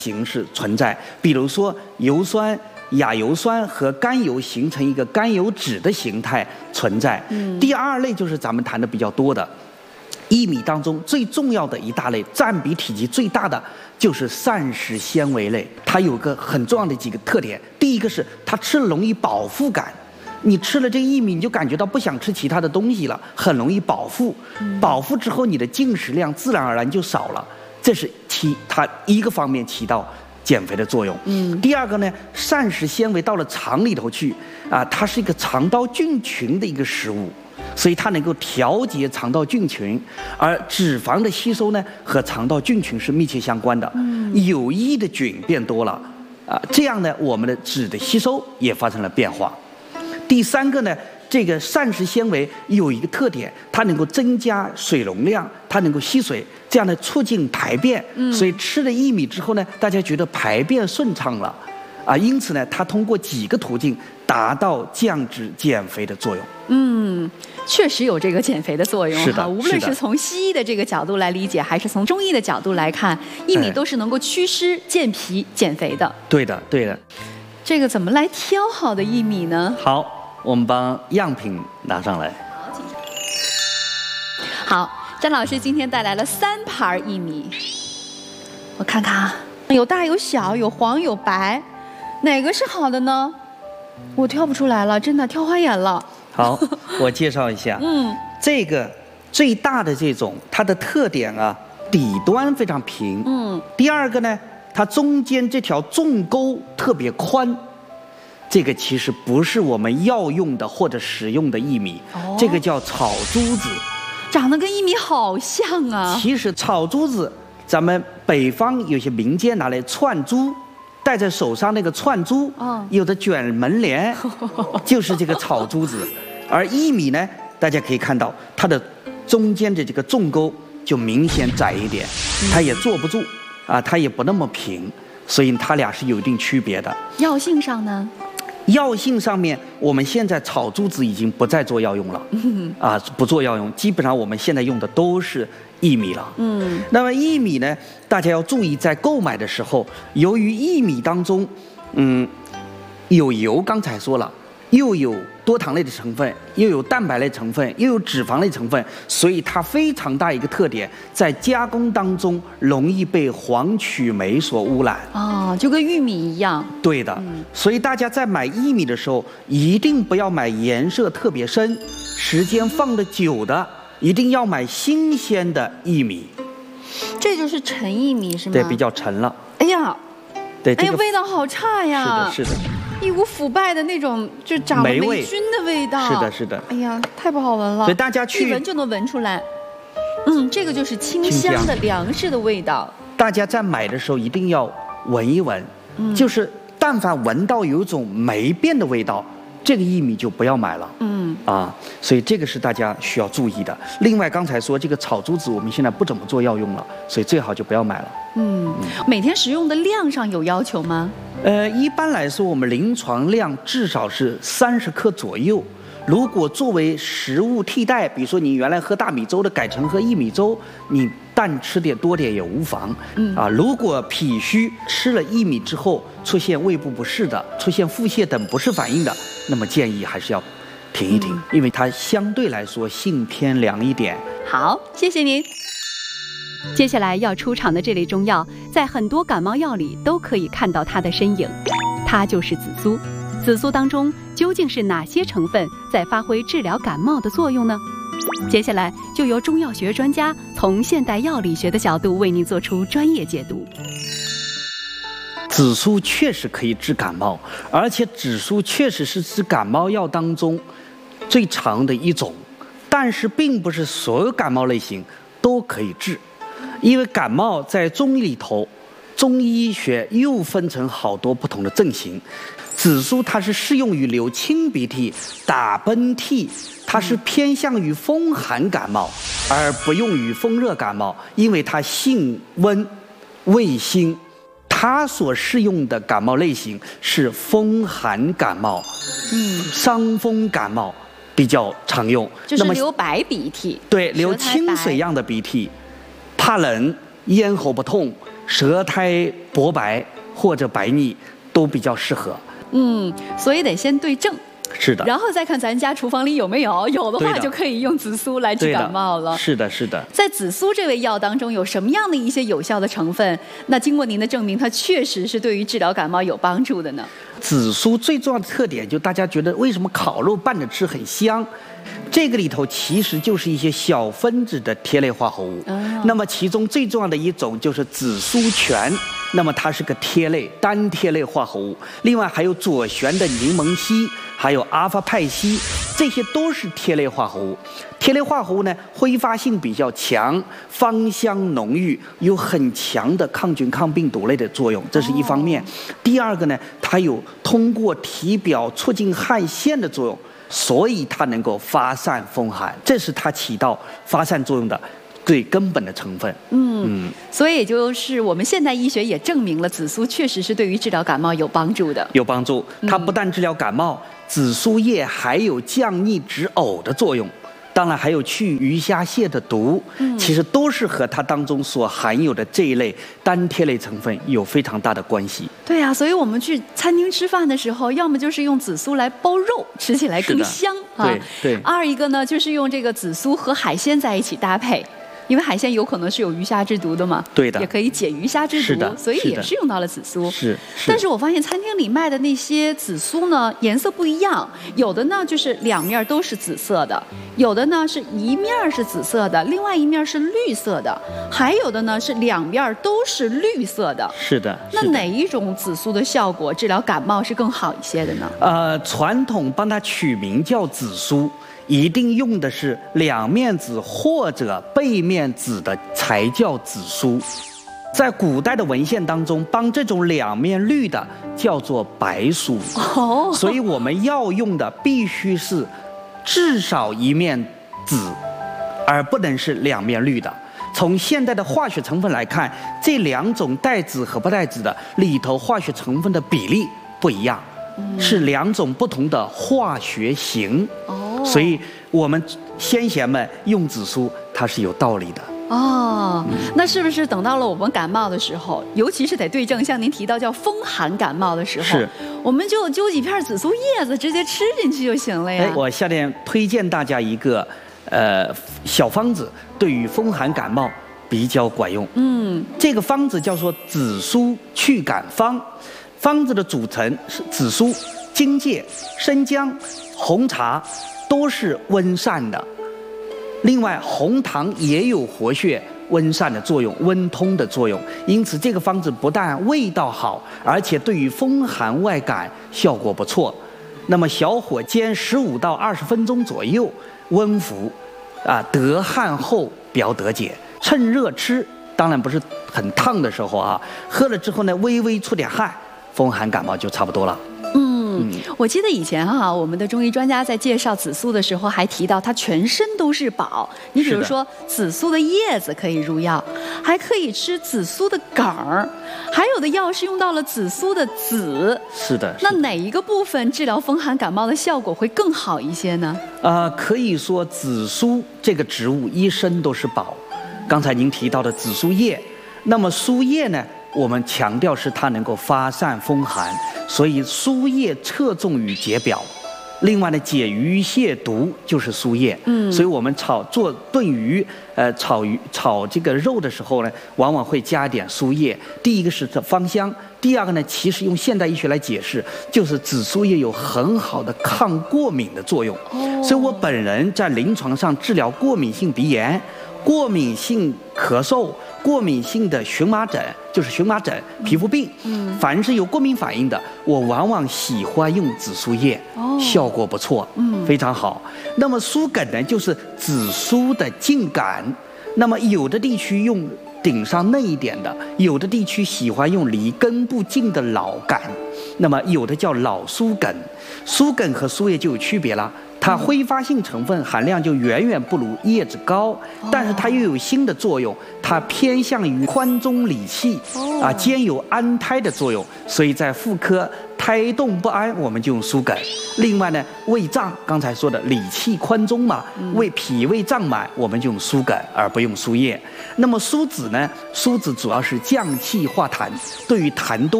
形式存在，比如说油酸、亚油酸和甘油形成一个甘油酯的形态存在。第二类就是咱们谈的比较多的薏米当中最重要的一大类，占比体积最大的就是膳食纤维类。它有个很重要的几个特点，第一个是它吃了容易饱腹感。你吃了这个薏米，你就感觉到不想吃其他的东西了，很容易饱腹。饱腹之后，你的进食量自然而然就少了，这是它一个方面起到减肥的作用。第二个呢，膳食纤维到了肠里头去啊，它是一个肠道菌群的一个食物，所以它能够调节肠道菌群，而脂肪的吸收呢和肠道菌群是密切相关的。有益的菌变多了啊，这样呢，我们的脂的吸收也发生了变化。第三个呢，这个膳食纤维有一个特点，它能够增加水容量，它能够吸水，这样呢促进排便。所以吃了薏米之后呢，大家觉得排便顺畅了啊，因此呢，它通过几个途径达到降脂减肥的作用。 确实有这个减肥的作用是的， 无论是从西医的这个角度来理解，还是从中医的角度来看，薏米都是能够祛湿、健脾、减肥的。 对的，对的。 这个怎么来挑好的薏米呢？ 好，我们把样品拿上来。 好，詹老师今天带来了3盘薏米，我看看啊，有大有小，有黄有白，哪个是好的呢？我挑不出来了，真的挑花眼了。 好，我介绍一下。这个最大的这种，它的特点啊，底端非常平。第二个呢，它中间这条纵沟特别宽。这个其实不是我们药用的或者食用的薏米，这个叫草珠子， 长得跟薏米好像啊。 其实草珠子，咱们北方有些民间拿来串珠，戴在手上那个串珠，有的卷门帘，就是这个草珠子。而薏米呢，大家可以看到它的中间的这个纵沟就明显窄一点，它也坐不住啊，它也不那么平，所以它俩是有一定区别的。 药性上呢？ 药性上面，我们现在草珠子已经不再做药用了，不做药用，基本上我们现在用的都是薏米了。那么薏米呢，大家要注意，在购买的时候，由于薏米当中，有油，刚才说了，又有多糖类的成分，又有蛋白类成分，又有脂肪类成分，所以它非常大一个特点，在加工当中容易被黄曲霉所污染。 就跟玉米一样。 对的，所以大家在买薏米的时候，一定不要买颜色特别深、时间放得久的，一定要买新鲜的薏米。 这就是陈薏米是吗？ 对，比较陈了。 哎呀， 对， 哎呀，味道好差呀！ 是的，是的。 一股腐败的那种，就长了霉菌的味道。 是的，是的。 哎呀，太不好闻了。 所以大家一闻就能闻出来。这个就是清香的粮食的味道。 大家在买的时候一定要闻一闻，就是但凡闻到有一种霉变的味道，这个薏米就不要买了。所以这个是大家需要注意的。另外，刚才说这个草珠子，我们现在不怎么做药用了，所以最好就不要买了。 每天食用的量上有要求吗？ 一般来说，我们临床量至少是30克左右。如果作为食物替代，比如说你原来喝大米粥的，改成喝薏米粥，你蛋吃点多点也无妨。如果脾虚吃了薏米之后出现胃部不适的，出现腹泻等不适反应的，那么建议还是要停一停，因为它相对来说性偏凉一点。 好，谢谢您。接下来要出场的这类中药，在很多感冒药里都可以看到它的身影，它就是紫苏。紫苏当中究竟是哪些成分在发挥治疗感冒的作用呢？接下来就由中药学专家从现代药理学的角度为您做出专业解读。 紫苏确实可以治感冒，而且紫苏确实是治感冒药当中最常的一种，但是并不是所有感冒类型都可以治，因为感冒在中医里头，中医学又分成好多不同的症型。紫苏它是适用于流清鼻涕、打喷嚏，它是偏向于风寒感冒，而不用于风热感冒，因为它性温、味辛。它所适用的感冒类型是风寒感冒，伤风感冒比较常用。 就是流白鼻涕， 对，流清水样的鼻涕，怕冷、咽喉不痛、 舌苔薄白或者白腻都比较适合。 所以得先对症。 是的， 然后再看咱家厨房里有没有，有的话就可以用紫苏来治感冒了。 是的，是的。 在紫苏这味药当中有什么样的一些有效的成分？那经过您的证明，它确实是对于治疗感冒有帮助的呢？ 紫苏最重要的特点就大家觉得为什么烤肉拌着吃很香？这个里头其实就是一些小分子的萜类化合物。那么其中最重要的一种就是紫苏醛，那么它是个萜类单萜类化合物。另外还有左旋的柠檬烯，还有阿尔法蒎烯，这些都是萜类化合物。萜类化合物呢，挥发性比较强，芳香浓郁，有很强的抗菌抗病毒类的作用，这是一方面。第二个呢，它有通过体表促进汗腺的作用，所以它能够发散风寒，这是它起到发散作用的最根本的成分。 所以也就是我们现代医学也证明了紫苏确实是对于治疗感冒有帮助的。 有帮助，它不但治疗感冒，紫苏叶还有降逆止呕的作用。当然还有去鱼虾蟹的毒，其实都是和它当中所含有的这一类单萜类成分有非常大的关系。 对啊，所以我们去餐厅吃饭的时候，要么就是用紫苏来包肉，吃起来更香啊。 对。 二一个呢，就是用这个紫苏和海鲜在一起搭配。因为海鲜有可能是有鱼虾之毒的嘛， 对的， 也可以解鱼虾之毒，所以也是用到了紫苏。 是。 但是我发现餐厅里卖的那些紫苏呢，颜色不一样，有的呢就是两面都是紫色的，有的呢是一面是紫色的，另外一面是绿色的，还有的呢是两面都是绿色的。 是的。 那哪一种紫苏的效果治疗感冒是更好一些的呢？ 传统帮它取名叫紫苏，一定用的是两面紫或者背面紫的才叫紫苏。在古代的文献当中，帮这种两面绿的叫做白苏。所以我们要用的必须是至少一面紫，而不能是两面绿的。从现代的化学成分来看，这两种带紫和不带紫的里头化学成分的比例不一样，是两种不同的化学型。所以我们先贤们用紫苏，它是有道理的。 那是不是等到了我们感冒的时候，尤其是得对症，像您提到叫风寒感冒的时候，我们就揪几片紫苏叶子直接吃进去就行了呀？ 我下面推荐大家一个小方子，对于风寒感冒比较管用。这个方子叫做紫苏祛感方，方子的组成是紫苏、荆芥、生姜、红茶，都是温散的。另外红糖也有活血温散的作用，温通的作用，因此这个方子不但味道好，而且对于风寒外感效果不错。那么小火煎15到20分钟左右，温服，得汗后表得解，趁热吃，当然不是很烫的时候啊，喝了之后呢，微微出点汗，风寒感冒就差不多了。 我记得以前我们的中医专家在介绍紫苏的时候还提到它全身都是宝。你比如说紫苏的叶子可以入药，还可以吃紫苏的梗儿，还有的药是用到了紫苏的籽。 是的。 那哪一个部分治疗风寒感冒的效果会更好一些呢？ 可以说紫苏这个植物一身都是宝。刚才您提到的紫苏叶，那么苏叶呢，我们强调是它能够发散风寒，所以苏叶侧重于解表。另外呢，解鱼蟹毒就是苏叶。所以我们做炖鱼，炒这个肉的时候呢，往往会加点苏叶。第一个是芳香，第二个呢，其实用现代医学来解释，就是紫苏叶有很好的抗过敏的作用。所以我本人在临床上治疗过敏性鼻炎、过敏性咳嗽、过敏性的荨麻疹，就是荨麻疹皮肤病，凡是有过敏反应的，我往往喜欢用紫苏叶，效果不错，非常好。那么苏梗呢，就是紫苏的茎秆，那么有的地区用顶上嫩一点的，有的地区喜欢用离根部近的老秆，那么有的叫老苏梗。苏梗和苏叶就有区别了，它挥发性成分含量就远远不如叶子高，但是它又有新的作用，它偏向于宽中理气，兼有安胎的作用，所以在妇科胎胎动不安，我们就用苏梗。另外呢，胃胀，刚才说的理气宽中嘛，脾胃胀满，我们就用苏梗而不用苏叶。那么苏子呢？苏子主要是降气化痰，对于痰多